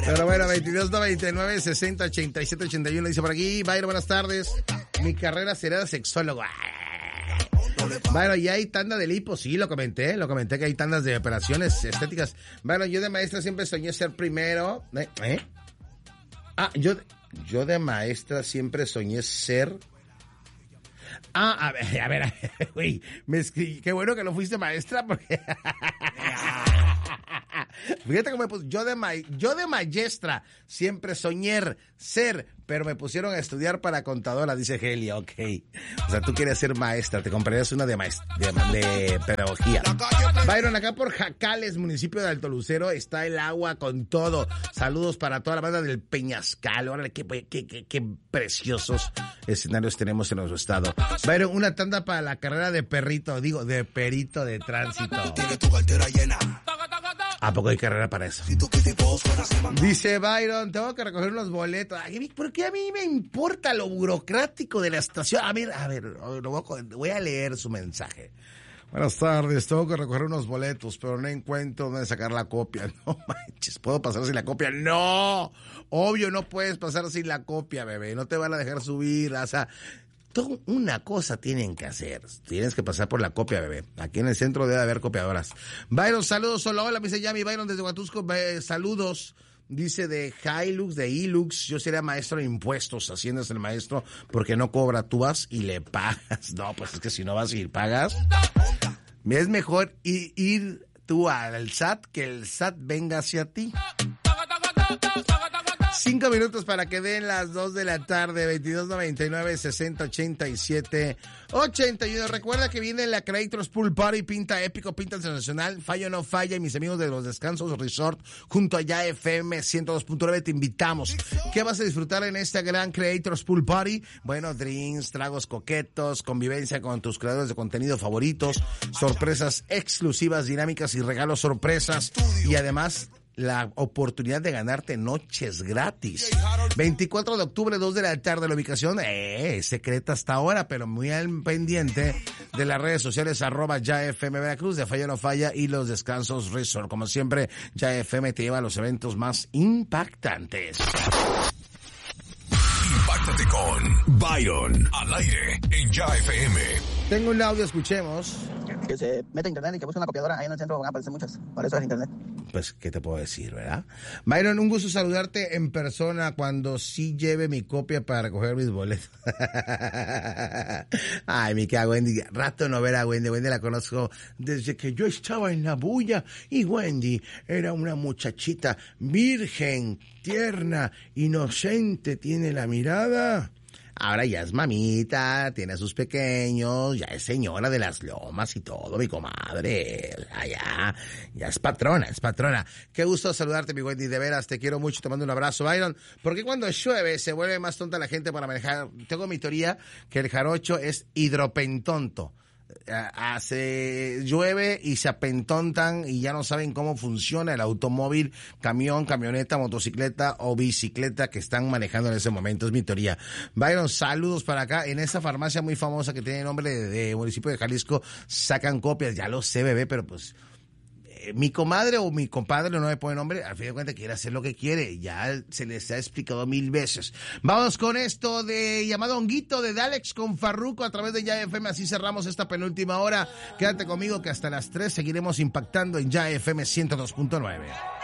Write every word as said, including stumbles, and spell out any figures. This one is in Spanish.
Pero bueno, veintidós noventa y nueve, sesenta, ochenta y siete, ochenta y uno dice por aquí. Byron, buenas tardes. Mi carrera será de sexólogo. Bueno, ya hay tanda de lipo, sí, lo comenté, lo comenté que hay tandas de operaciones estéticas. Bueno, yo de maestra siempre soñé ser primero. ¿Eh? ¿Eh? Ah, yo, yo de maestra siempre soñé ser... Ah, a ver, a ver, a ver, güey, me escribí, qué bueno que no fuiste maestra porque... Fíjate cómo me puse, yo de, ma... yo de maestra siempre soñé ser, pero me pusieron a estudiar para contadora, dice Helia, ok. O sea, tú quieres ser maestra, te comprarías una de, maest... de, de pedagogía. Byron, acá por Jacales, municipio de Alto Lucero, está el agua con todo. Saludos para toda la banda del Peñascal. Órale, qué, qué, qué, qué preciosos escenarios tenemos en nuestro estado. Byron, una tanda para la carrera de perrito, digo, de perito de tránsito. Tiene tu cartera llena. ¿A poco hay carrera para eso? Dice Byron, tengo que recoger unos boletos. Ay, ¿por qué a mí me importa lo burocrático de la estación? A ver, a ver, voy a leer su mensaje. Buenas tardes, tengo que recoger unos boletos, pero no encuentro dónde sacar la copia. No manches, ¿puedo pasar sin la copia? ¡No! Obvio, no puedes pasar sin la copia, bebé. No te van a dejar subir, o sea... Una cosa tienen que hacer. Tienes que pasar por la copia, bebé. Aquí en el centro debe haber copiadoras. Byron, saludos. Hola, hola, me dice Yami. Byron desde Huatusco. Eh, saludos. Dice de Hilux, de Hilux. Yo sería maestro de impuestos. Haciendas el maestro porque no cobra. Tú vas y le pagas. No, pues es que si no vas y pagas. Es mejor ir, ir tú al S A T que el S A T venga hacia ti. Cinco minutos para que den las dos de la tarde, veintidós noventa y nueve, sesenta, ochenta y siete, ochenta y uno. Recuerda que viene la Creators Pool Party, pinta épico, pinta internacional, falla o no falla, y mis amigos de los Descansos Resort, junto a Ya F M ciento dos punto nueve, te invitamos. ¿Qué vas a disfrutar en esta gran Creators Pool Party? Bueno, drinks, tragos coquetos, convivencia con tus creadores de contenido favoritos, sorpresas exclusivas, dinámicas y regalos sorpresas, y además... la oportunidad de ganarte noches gratis. veinticuatro de octubre, dos de la tarde, la ubicación eh, es secreta hasta ahora, pero muy al pendiente de las redes sociales, arroba Ya F M Veracruz, de Falla No Falla y los Descansos Resort. Como siempre, Ya F M te lleva a los eventos más impactantes. Impáctate con Byron al aire en Ya F M. Tengo un audio, escuchemos. Que se mete a internet y que busque una copiadora. Ahí en el centro van a aparecer muchas. Para eso es internet. Pues, ¿qué te puedo decir, verdad? Byron, un gusto saludarte en persona cuando sí lleve mi copia para recoger mis boletos. Ay, mi querida Wendy. Rato no ver a Wendy. Wendy la conozco desde que yo estaba en la bulla. Y Wendy era una muchachita virgen, tierna, inocente. Tiene la mirada... Ahora ya es mamita, tiene a sus pequeños, ya es señora de las lomas y todo, mi comadre. O sea, ya, ya es patrona, es patrona. Qué gusto saludarte, mi Wendy, de veras, te quiero mucho, te mando un abrazo, Byron. ¿Por qué cuando llueve se vuelve más tonta la gente para manejar? Tengo mi teoría que el jarocho es hidropentonto. Hace llueve y se apentontan y ya no saben cómo funciona el automóvil, camión, camioneta, motocicleta o bicicleta que están manejando en ese momento. Es mi teoría. Byron, saludos para acá. En esa farmacia muy famosa que tiene nombre de, de municipio de Jalisco, sacan copias. Ya lo sé, bebé, pero pues... mi comadre o mi compadre no me pone nombre, al fin de cuentas quiere hacer lo que quiere, ya se les ha explicado mil veces. Vamos con esto de llamado Honguito de Dalex con Farruko a través de Ya F M, así cerramos esta penúltima hora. Quédate conmigo que hasta las tres seguiremos impactando en Ya F M ciento dos punto nueve.